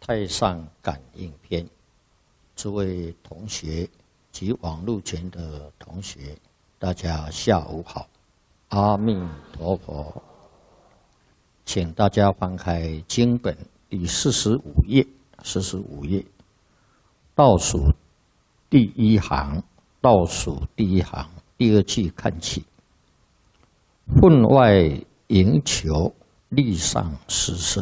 太上感应篇，诸位同学及网络前的同学，大家下午好，阿弥陀佛。请大家翻开经本第45页，倒数第一行，第二句看起。分外迎求，力上施设。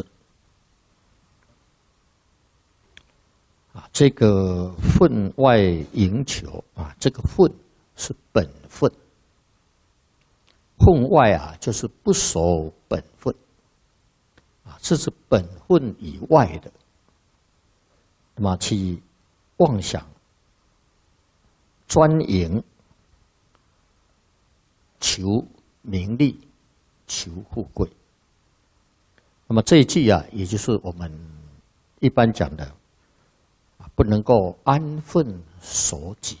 这个分外迎求啊，这个分是本分，分外啊就是不守本分啊，这是本分以外的，那么去妄想、专营、求名利、求富贵。那么这一句啊，也就是我们一般讲的。不能够安分守己，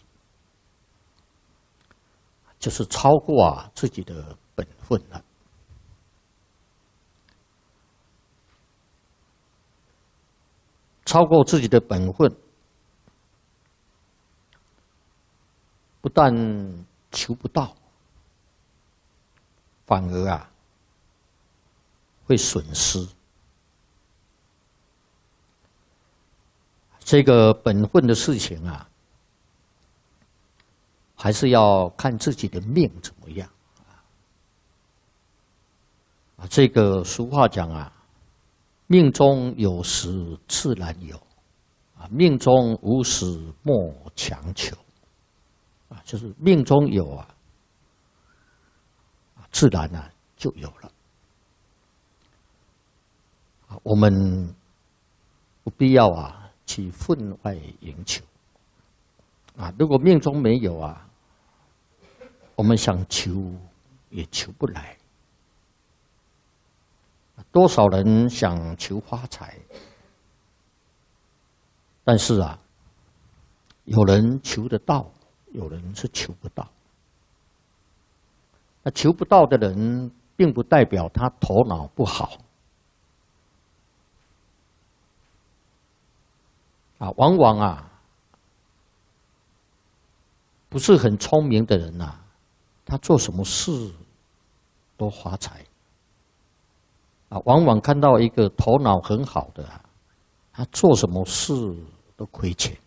就是超过自己的本分了。超过自己的本分，不但求不到，反而会损失。这个本分的事情啊，还是要看自己的命怎么样啊。这个俗话讲啊，命中有时自然有啊，命中无时莫强求啊，就是命中有啊，自然就有了。我们不必要去分外迎求啊！如果命中没有我们想求也求不来。多少人想求发财，但是有人求得到，有人是求不到。那求不到的人，并不代表他头脑不好。往往不是很聪明的人他做什么事都发财往往看到一个头脑很好的他做什么事都亏钱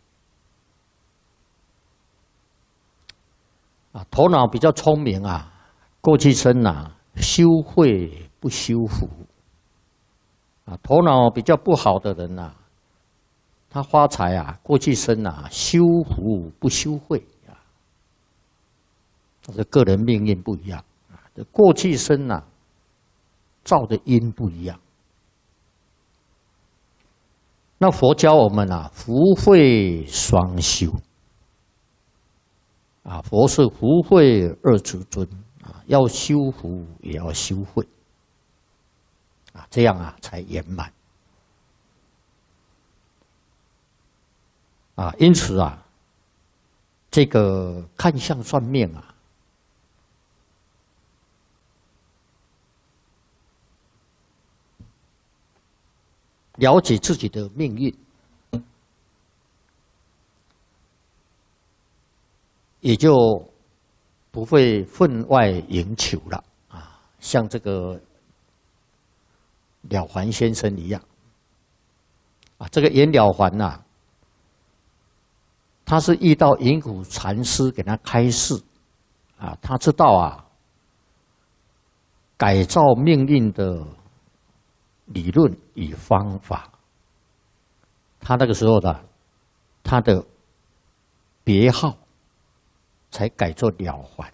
头脑比较聪明过去生修慧不修福头脑比较不好的人他发财过去生修福不修慧这个人命运不一样这过去生造的因不一样。那佛教我们福慧双修佛是福慧二足尊要修福也要修慧这样才圆满。因此这个看相算命了解自己的命运，也就不会分外迎求了像这个了凡先生一样这个袁了凡他是遇到云谷禅师给他开示他知道改造命运的理论与方法。他那个时候他的别号才改作了凡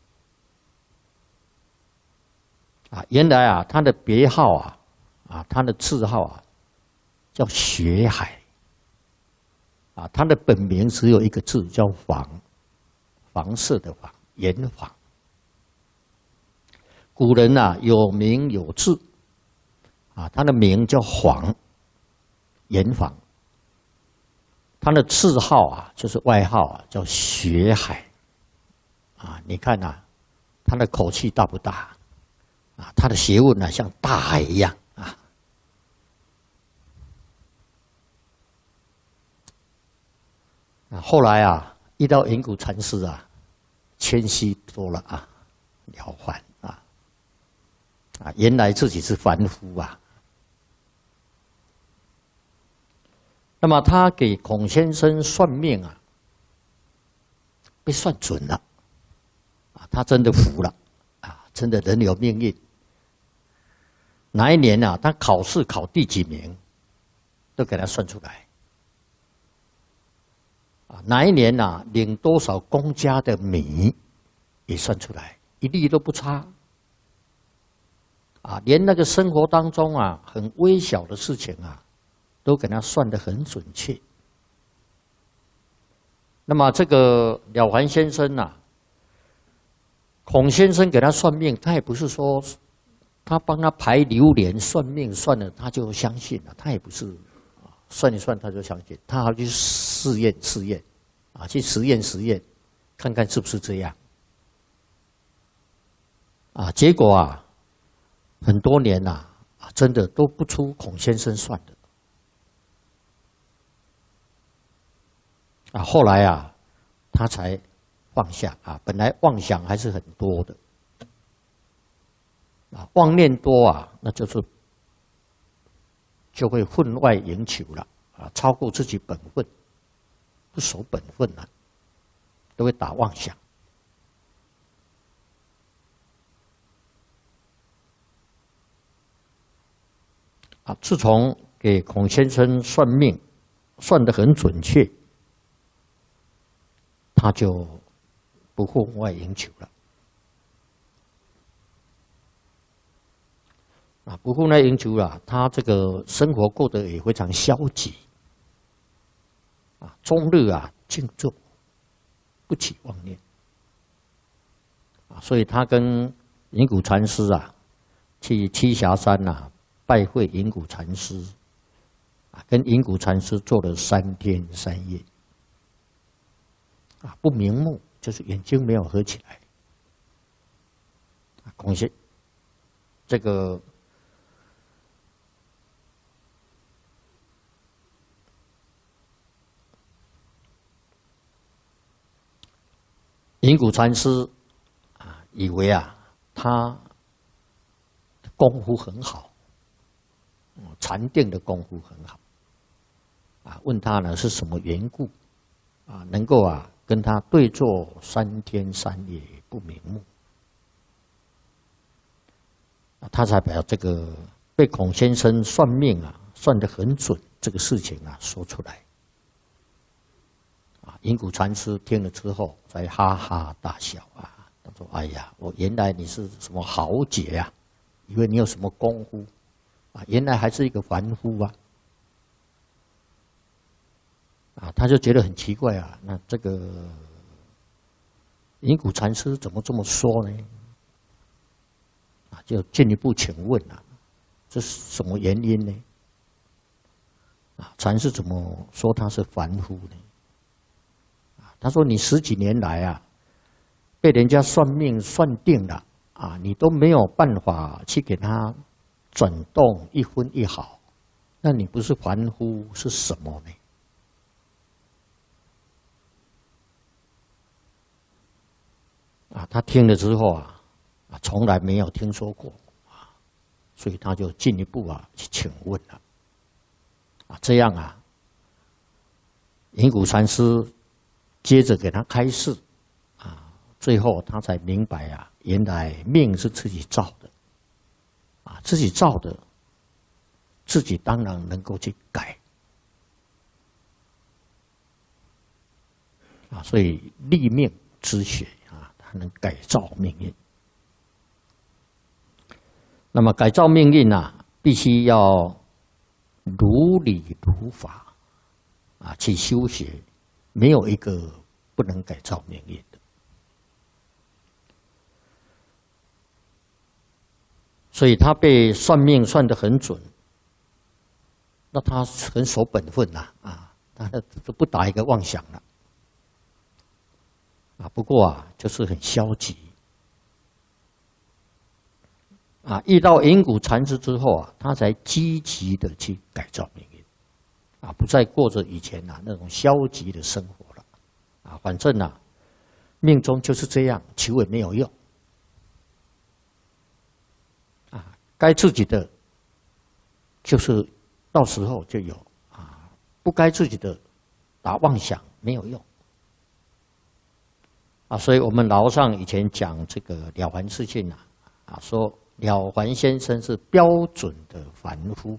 原来他的别号他的字号叫学海他的本名只有一个字，叫房，房舍的房，严房。古人有名有字他的名叫黄，严房。他的字号就是外号叫学海你看他的口气大不大他的学问像大海一样后来啊，遇到云谷禅师啊，谦虚多了啊，了凡啊，原来自己是凡夫啊。那么他给孔先生算命啊，被算准了，啊，他真的服了，啊，真的人有命运。哪一年啊，他考试考第几名，都给他算出来。啊，哪一年啊，领多少公家的米，也算出来，一粒都不差。啊，连那个生活当中啊，很微小的事情啊，都给他算得很准确。那么这个了凡先生啊，孔先生给他算命，他也不是说他帮他排流年算命算了，他就相信了，他也不是算一算他就相信，他还去试验啊，去实验，看看是不是这样。啊，结果啊，很多年呐，真的都不出孔先生算的。啊，后来啊，他才放下啊，本来妄想还是很多的，啊，妄念多啊，那就是就会分外迎求了啊，超过自己本分，不守本分了，都会打妄想。啊，自从给孔先生算命，算得很准确，他就不分外迎求了。啊，不分外迎求了，他这个生活过得也非常消极。啊，终日啊静坐，不起妄念。啊，所以他跟云谷禅师啊，去栖霞山啊。拜会云谷禅师，啊，跟云谷禅师做了3天3夜，啊，不瞑目，就是眼睛没有合起来。啊，孔先这个云谷禅师啊，以为啊，他功夫很好。禅定的功夫很好，啊，问他呢是什么缘故，啊，能够啊跟他对坐3天3夜不瞑目，啊，他才把这个被孔先生算命啊算得很准这个事情啊说出来，啊，云谷禅师听了之后才哈哈大笑啊，他说：“哎呀，我原来你是什么豪杰呀，以为你有什么功夫。”啊，原来还是一个凡夫啊！啊，他就觉得很奇怪啊。那这个云谷禅师怎么这么说呢？啊，就进一步请问啊，这是什么原因呢？啊，禅师怎么说他是凡夫呢？啊，他说你10几年来啊，被人家算命算定了啊，你都没有办法去给他转动1分1毫，那你不是凡夫是什么呢？啊，他听了之后啊，从来没有听说过啊，所以他就进一步啊去请问了。啊，这样啊，云谷禅师接着给他开示啊，最后他才明白啊，原来命是自己造的。啊，自己造的，自己当然能够去改啊，所以立命之学啊，它能改造命运。那么改造命运啊，必须要如理如法啊去修学，没有一个不能改造命运的。所以他被算命算得很准，那他很守本分呐，啊，他就不打一个妄想了，啊，不过啊，就是很消极，啊，遇到云谷禅师之后啊，他才积极的去改造命运，啊，不再过着以前啊那种消极的生活了。 啊，反正啊，命中就是这样，求也没有用。啊，该自己的，就是到时候就有啊，不该自己的，打妄想没有用。啊，所以我们老上以前讲这个了凡四训啊，说了凡先生是标准的凡夫，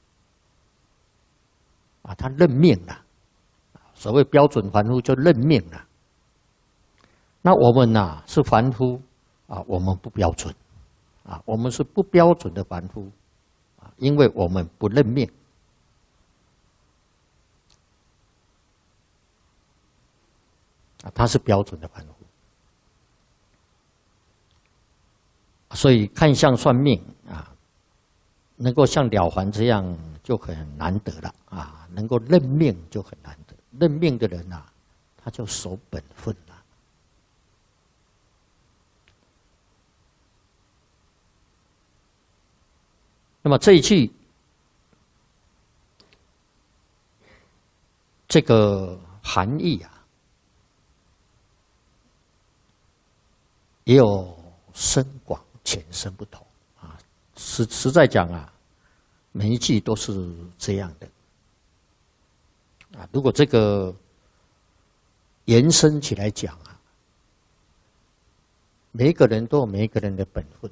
啊，他认命了。所谓标准凡夫就认命了。那我们呐是凡夫啊，我们不标准啊，我们是不标准的凡夫啊，因为我们不认命。啊，他是标准的凡夫。所以看相算命啊，能够像了凡这样就很难得了啊，能够认命就很难得。认命的人啊，他就守本分了。那么这一句这个含义啊，也有深广浅深不同啊。实在讲啊，每一句都是这样的啊。如果这个延伸起来讲啊，每一个人都有每一个人的本分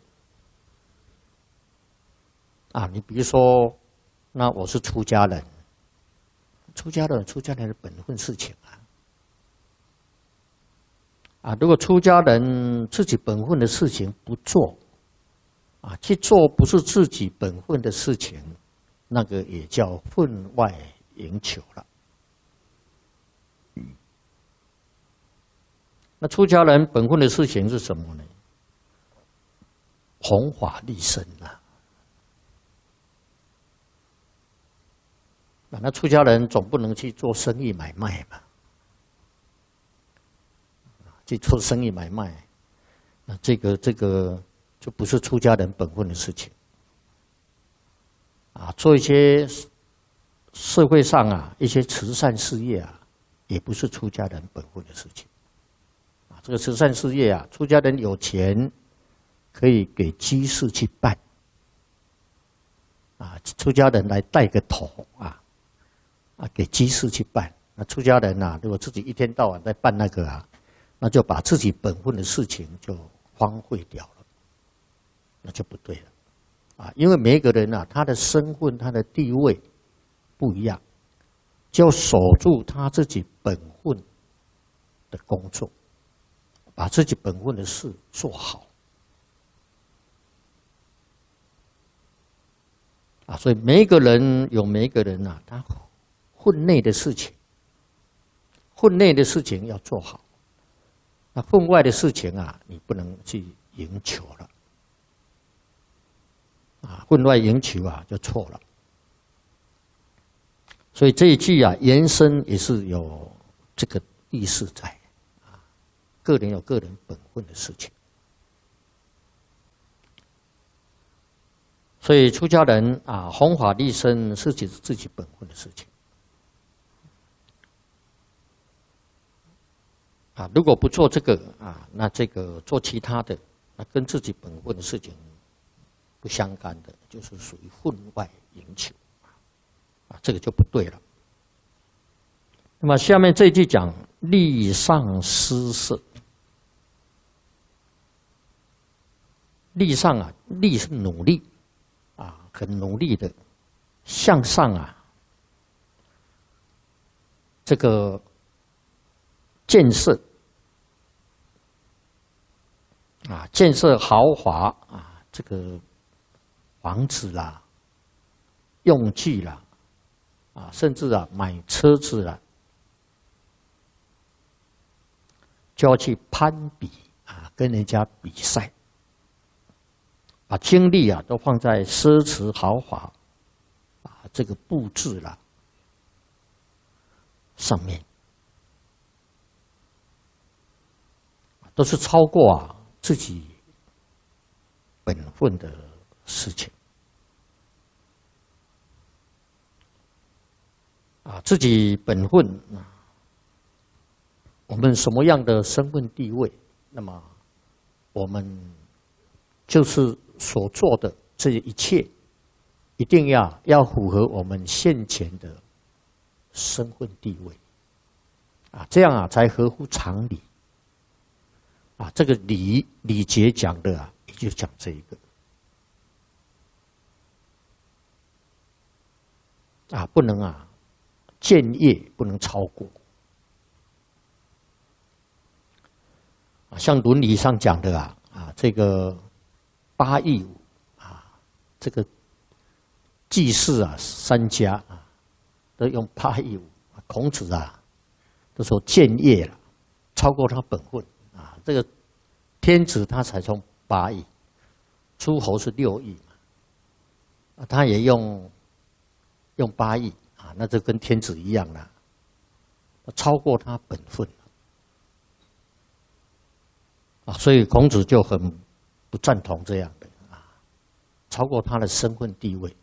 啊。你比如说，那我是出家人，出家人的本分事情啊。啊，如果出家人自己本分的事情不做，啊，去做不是自己本分的事情，那个也叫分外迎求了。那出家人本分的事情是什么呢？弘法利生啊。那出家人总不能去做生意买卖嘛。去做生意买卖，那这个就不是出家人本分的事情啊。做一些社会上啊一些慈善事业啊，也不是出家人本分的事情啊。这个慈善事业啊，出家人有钱可以给居士去办啊，出家人来带个头啊，给居士去办。那出家人啊，如果自己一天到晚在办那个啊，那就把自己本分的事情就荒废掉了，那就不对了啊！因为每一个人啊，他的身份、他的地位不一样，就守住他自己本分的工作，把自己本分的事做好啊！所以每一个人有每一个人啊，他分内的事情，分内的事情要做好。那分外的事情啊，你不能去迎求了，啊，分外迎求啊就错了。所以这一句啊，延伸也是有这个意思在啊，个人有个人本分的事情。所以出家人啊，弘法利生是自己本分的事情。啊，如果不做这个啊，那这个做其他的，那跟自己本分的事情不相干的，就是属于分外迎求，啊，这个就不对了。那么下面这一句讲力上施舍，力上啊，力是努力啊，很努力的向上啊，这个建设啊，建设豪华啊，这个房子啦、用具啦，啊，甚至啊买车子啦，就要去攀比啊，跟人家比赛，把精力啊都放在奢侈豪华啊这个布置啦上面。都是超过啊自己本分的事情啊，自己本分我们什么样的身份地位，那么我们就是所做的这一切，一定要符合我们现前的身份地位，这样才合乎常理。这个礼节讲的也就讲这一个。不能僭越，不能超过。像伦理上讲的这个8佾舞这个祭祀3家都用8佾舞。孔子都说僭越了，超过他本分这个天子他才从8佾，诸侯是6佾嘛，他也用8佾那就跟天子一样了，超过他本分所以孔子就很不赞同这样的超过他的身份地位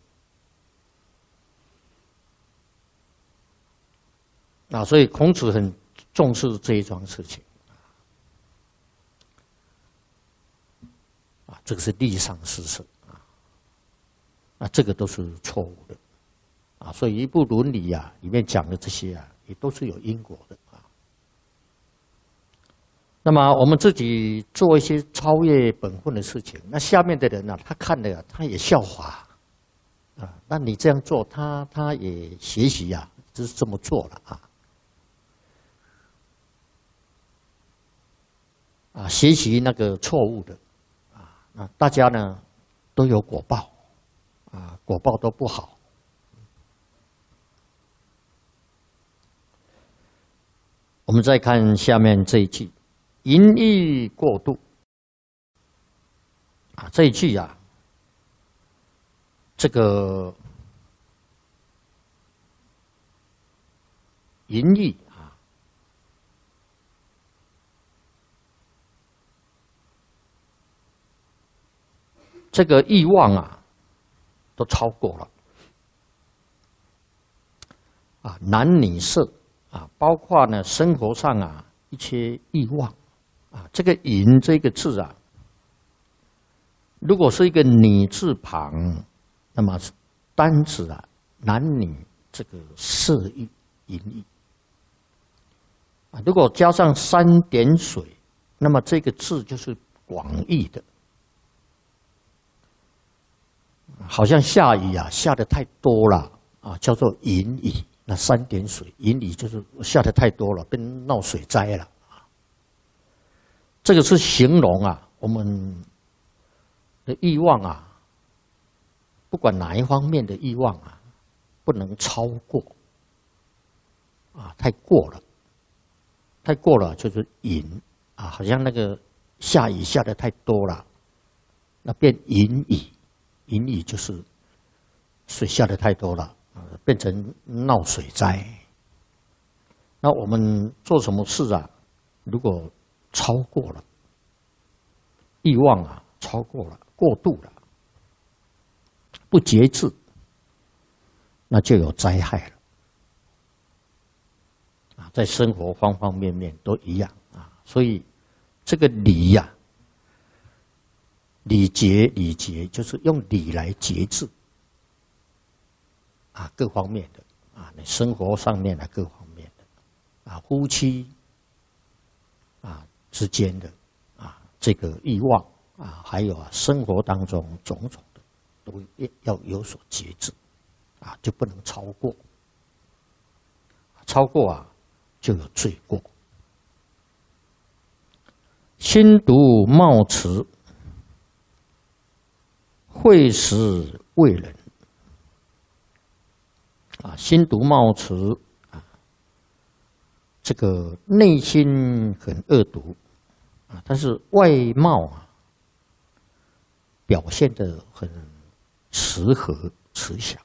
所以孔子很重视这一桩事情这个是历上事实这个都是错误的所以一部伦理里面讲的这些也都是有因果的那么我们自己做一些超越本分的事情，那下面的人他看了他也效法那你这样做，他也学习就是这么做了学习那个错误的那大家呢都有果报果报都不好。我们再看下面这一句，淫欲过度这一句这个淫欲这个欲望都超过了男女色包括呢生活上一些欲望这个淫这个字如果是一个女字旁，那么单指男女这个色欲淫欲如果加上3点水，那么这个字就是广义的，好像下雨下得太多了叫做淫雨。那3点水，淫雨就是下得太多了，变闹水灾了这个是形容我们的欲望不管哪一方面的欲望不能超过太过了，太过了就是淫好像那个下雨下得太多了，那变淫雨，淫雨就是水下得太多了。变成闹水灾。那我们做什么事如果超过了欲望超过了，过度了，不节制，那就有灾害了在生活方方面面都一样所以这个礼礼节就是用礼来节制各方面的生活上面各方面的夫妻之间的这个欲望还有生活当中种种的都要有所节制就不能超过，超过就有罪过。心独冒辞，会使为人心独冒辞这个内心很恶毒但是外貌表现得很慈和慈祥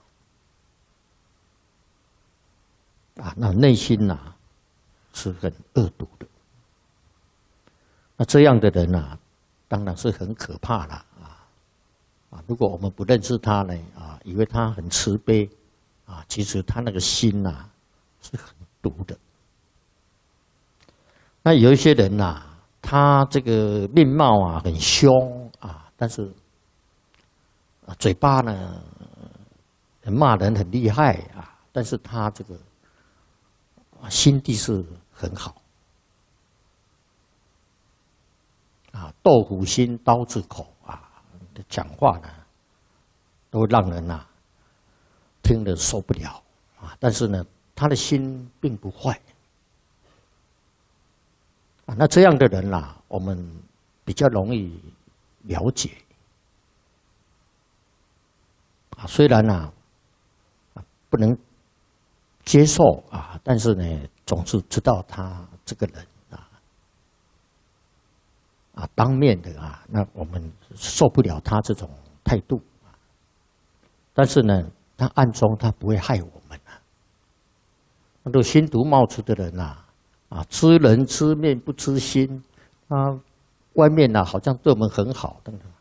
那内心是很恶毒的。那这样的人当然是很可怕了如果我们不认识他呢以为他很慈悲其实他那个心是很毒的。 那有一些人呐，他这个面貌啊很凶啊，但是嘴巴呢骂人很厉害啊，但是他这个心地是很好啊，豆腐心刀子口啊，讲话呢都让人呐听得受不了啊，但是呢，他的心并不坏。那这样的人啦，我们比较容易了解啊。虽然呐，不能接受啊，但是呢，总是知道他这个人当面的那我们受不了他这种态度啊。但是呢，他暗中他不会害我们啊。那个心毒冒出的人知人知面不知心，外面好像对我们很好等等，